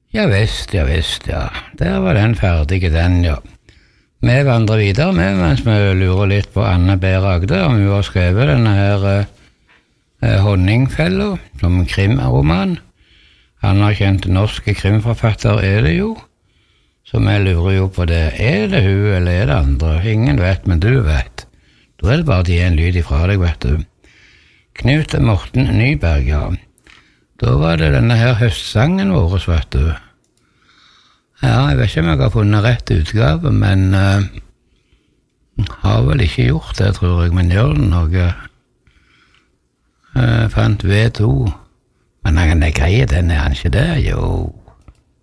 Ja visst, ja visst, ja. Der var den ferdige, den, ja. Vi vandrer videre med, mens vi lurer litt på Anne B. Ragde, om hun har skrevet denne her Honningfella, som krimroman. Anerkjent norske krimforfatter er det jo, så vi lurer jo på det. Er det hun, eller er det andre? Ingen vet, men du vet. Da er det bare å gi en lyd ifra deg, vet du. Knut Morten Nyberg, ja. Da var det denne her høstsangen vår, vet du. Ja, jeg vet ikke om jeg har funnet rett utgave, men har vel ikke gjort det, tror jeg, men gjør det noe. Jeg fant V2, men han er grei, den er han ikke det, jo.